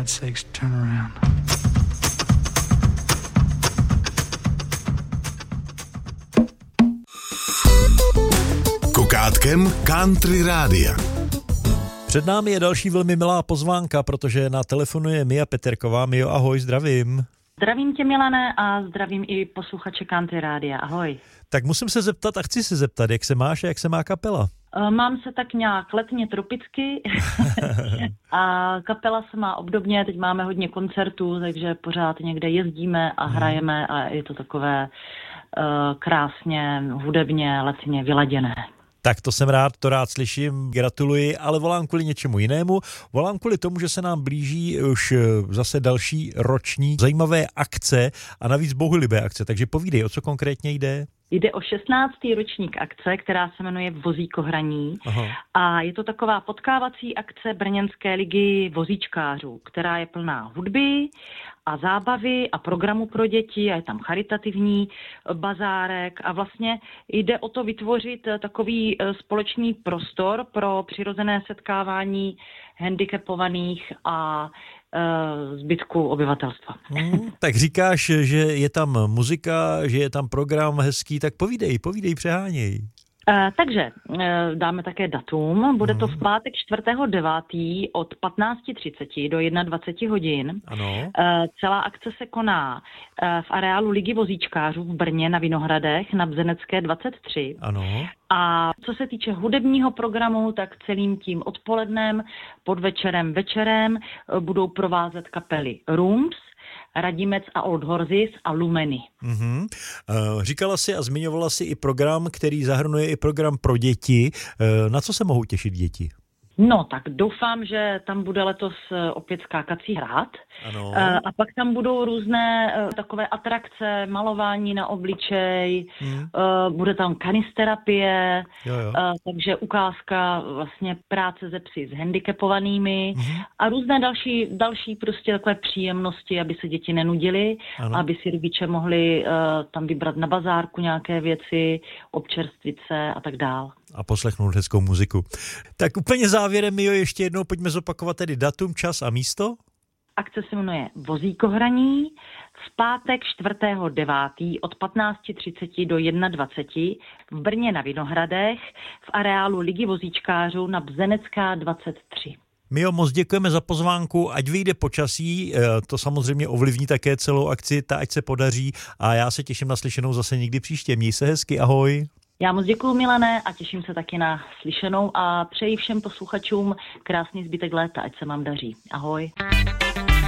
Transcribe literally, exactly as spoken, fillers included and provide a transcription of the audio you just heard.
God's sakes, turn around. Kukátkem Country Rádia. Před námi je další velmi milá pozvánka, protože na telefonu je Mia Peterková. Mio, ahoj, zdravím. Zdravím tě, Milane, a zdravím i posluchače Country Rádia. Ahoj. Tak musím se zeptat a chci se zeptat, jak se máš a jak se má kapela? Mám se tak nějak letně tropicky a kapela se má obdobně, teď máme hodně koncertů, takže pořád někde jezdíme a hrajeme a je to takové uh, krásně, hudebně, letně vyladěné. Tak to jsem rád, to rád slyším, gratuluji, ale volám kvůli něčemu jinému. Volám kvůli tomu, že se nám blíží už zase další roční zajímavé akce a navíc bohulibé akce, takže povídej, o co konkrétně jde? Jde o šestnáctý ročník akce, která se jmenuje Vozíkohraní. Aha. A je to taková potkávací akce Brněnské ligy vozíčkářů, která je plná hudby a zábavy a programu pro děti a je tam charitativní bazárek a vlastně jde o to vytvořit takový společný prostor pro přirozené setkávání handicapovaných a e, zbytku obyvatelstva. Hmm, tak říkáš, že je tam muzika, že je tam program hezký, tak povídej, povídej, přeháněj. Uh, takže uh, dáme také datum. Bude to v pátek čtvrtého devátého od patnáct třicet do dvacet jedna hodin. Ano. Uh, celá akce se koná uh, v areálu Ligy vozíčkářů v Brně na Vinohradech na Bzenecké dvacet tři. Ano. A co se týče hudebního programu, tak celým tím odpolednem, podvečerem, večerem uh, budou provázet kapely Rooms, Radimec a Old Horses a Lumeny. Mm-hmm. Říkala si a zmiňovala si i program, který zahrnuje i program pro děti. Na co se mohou těšit děti? No, tak doufám, že tam bude letos opět skákací hrad. Ano. A pak tam budou různé takové atrakce, malování na obličej, hmm. bude tam kanisterapie, jo, jo. takže ukázka vlastně práce ze psy s handicapovanými hmm. a různé další, další prostě takové příjemnosti, aby se děti nenudily, ano. aby si rodiče mohli tam vybrat na bazárku nějaké věci, občerstvit se a tak dál. A poslechnout hezkou muziku. Tak úplně závěrem, Mio, ještě jednou pojďme zopakovat tedy datum, čas a místo. Akce se jmenuje Vozíkohraní v pátek čtvrtého devátého od patnáct třicet do dvacet jedna v Brně na Vinohradech v areálu Ligy vozíčkářů na Bzenecká dvacet tři. Mio, moc děkujeme za pozvánku, ať vyjde počasí, to samozřejmě ovlivní také celou akci, ta ať se podaří a já se těším na slyšenou zase někdy příště. Měj se hezky, ahoj. Já moc děkuju, Milane, a těším se taky na slyšenou a přeji všem posluchačům krásný zbytek léta, ať se vám daří. Ahoj.